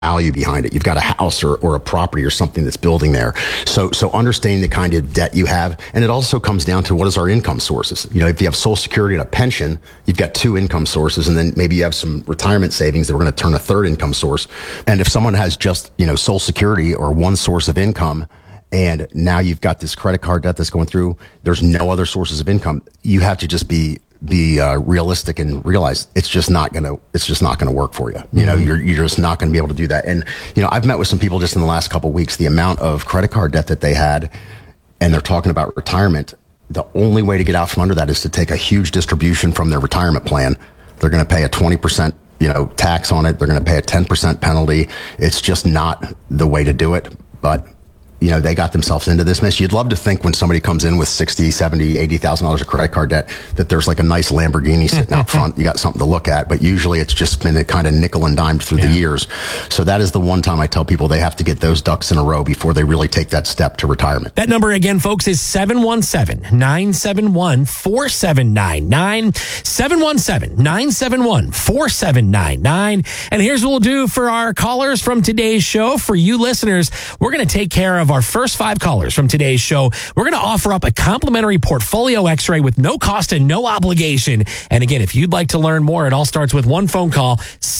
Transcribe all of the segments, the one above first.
value behind it. You've got a house or a property or something that's building there. So understanding the kind of debt you have. And it also comes down to what is our income sources. If you have Social Security and a pension, you've got two income sources, and then maybe you have some retirement savings that we're going to turn a third income source. And if someone has just, Social Security or one source of income, and now you've got this credit card debt that's going through, there's no other sources of income. You have to just be realistic and realize it's just not going to work for you. You're just not going to be able to do that. And, I've met with some people just in the last couple of weeks, the amount of credit card debt that they had, and they're talking about retirement. The only way to get out from under that is to take a huge distribution from their retirement plan. They're going to pay a 20%, tax on it. They're going to pay a 10% penalty. It's just not the way to do it. But they got themselves into this mess. You'd love to think when somebody comes in with $60,000, $70,000, $80,000 of credit card debt that there's like a nice Lamborghini sitting out front. You got something to look at, but usually it's just been a kind of nickel and dimed through the years. So that is the one time I tell people they have to get those ducks in a row before they really take that step to retirement. That number again, folks, is 717-971-4799. 717-971-4799. And here's what we'll do for our callers from today's show. For you listeners, we're going to take care of our first 5 callers from today's show. We're going to offer up a complimentary portfolio x-ray with no cost and no obligation. And again, if you'd like to learn more, it all starts with one phone call,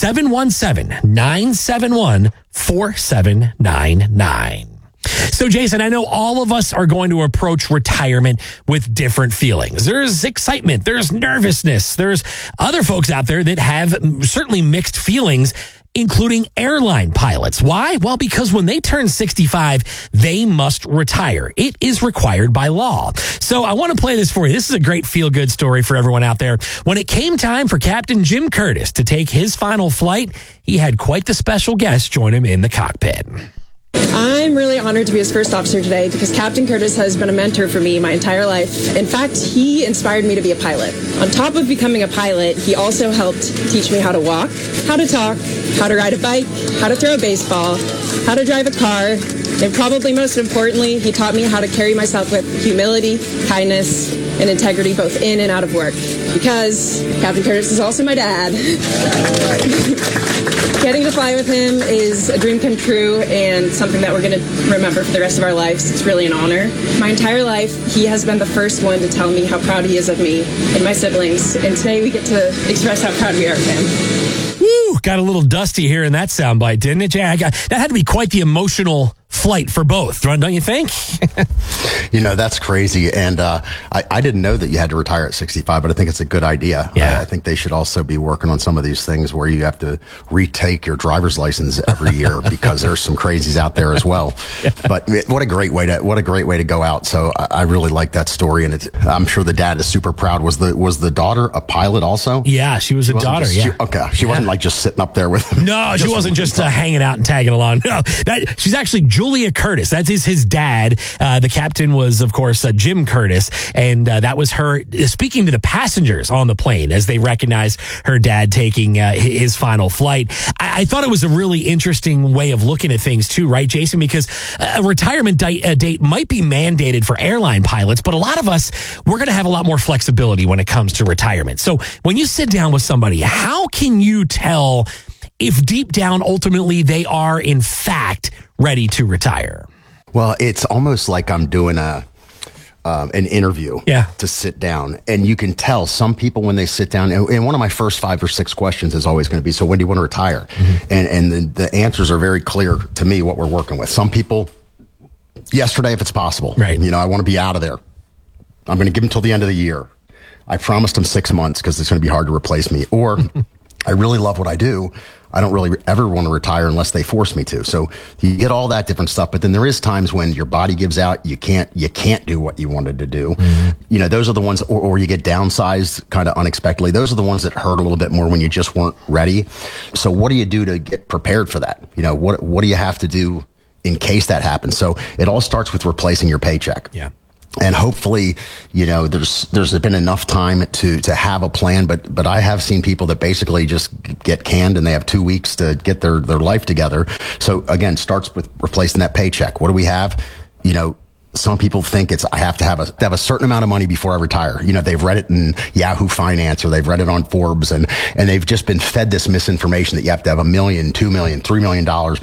717-971-4799. So, Jason, I know all of us are going to approach retirement with different feelings. There's excitement, there's nervousness, there's other folks out there that have certainly mixed feelings, including airline pilots. Why? Well, because when they turn 65, they must retire. It is required by law. So I want to play this for you. This is a great feel-good story for everyone out there. When it came time for Captain Jim Curtis to take his final flight, he had quite the special guest join him in the cockpit. I'm really honored to be his first officer today because Captain Curtis has been a mentor for me my entire life. In fact, he inspired me to be a pilot. On top of becoming a pilot, he also helped teach me how to walk, how to talk, how to ride a bike, how to throw a baseball, how to drive a car, and probably most importantly, he taught me how to carry myself with humility, kindness, and integrity both in and out of work. Because Captain Curtis is also my dad. Getting to fly with him is a dream come true and something that we're going to remember for the rest of our lives. It's really an honor. My entire life, he has been the first one to tell me how proud he is of me and my siblings. And today we get to express how proud we are of him. Woo! Got a little dusty here in that soundbite, didn't it, Jack? That had to be quite the emotional flight for both, don't you think? That's crazy. And I didn't know that you had to retire at 65, but I think it's a good idea. Yeah. I think they should also be working on some of these things where you have to retake your driver's license every year because there's some crazies out there as well. Yeah. But what a great way to go out. So I really like that story, and I'm sure the dad is super proud. Was the daughter a pilot also? Yeah, she was a daughter. She wasn't like just sitting up there with him. No, she wasn't just hanging out and tagging along. No, she's actually Julia Curtis. That is his dad. The captain was, of course, Jim Curtis. And that was her speaking to the passengers on the plane as they recognized her dad taking his final flight. I thought it was a really interesting way of looking at things too, right, Jason? Because a retirement date might be mandated for airline pilots, but a lot of us, we're going to have a lot more flexibility when it comes to retirement. So when you sit down with somebody, how can you tell if deep down, ultimately, they are, in fact, ready to retire? Well, it's almost like I'm doing an interview to sit down. And you can tell some people when they sit down, and one of my first 5 or 6 questions is always going to be, so when do you want to retire? Mm-hmm. And the answers are very clear to me what we're working with. Some people, yesterday if it's possible. Right. I want to be out of there. I'm going to give them till the end of the year. I promised them 6 months because it's going to be hard to replace me. Or I really love what I do. I don't really ever want to retire unless they force me to. So you get all that different stuff, but then there is times when your body gives out. You can't do what you wanted to do. Mm-hmm. Those are the ones, or you get downsized kind of unexpectedly. Those are the ones that hurt a little bit more when you just weren't ready. So what do you do to get prepared for that? What do you have to do in case that happens? So it all starts with replacing your paycheck. Yeah. And hopefully, there's been enough time to have a plan, but I have seen people that basically just get canned and they have 2 weeks to get their life together. So again, starts with replacing that paycheck. What do we have? some people think I have to have a certain amount of money before I retire. You know, they've read it in Yahoo Finance or they've read it on Forbes, and they've just been fed this misinformation that you have to have $1 million, $2 million, $3 million